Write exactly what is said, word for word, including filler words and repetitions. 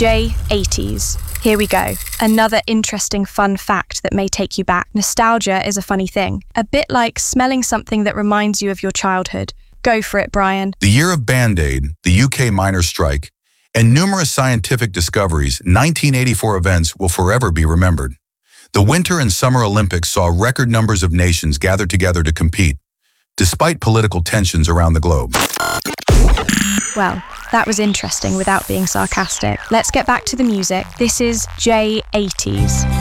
J eighties. Here we go. Another interesting fun fact that may take you back. Nostalgia is a funny thing. A bit like smelling something that reminds you of your childhood. Go for it, Brian. The year of Band-Aid, the U K miners' strike, and numerous scientific discoveries, nineteen eighty-four events will forever be remembered. The Winter and Summer Olympics saw record numbers of nations gather together to compete, despite political tensions around the globe. Well, that was interesting without being sarcastic. Let's get back to the music. This is J eighties.